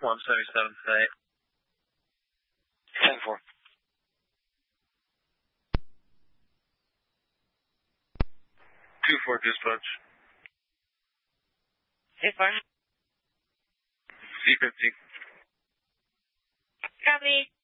177 today. 10-4. 2-4 dispatch. Hey, fire. C-50. Copy.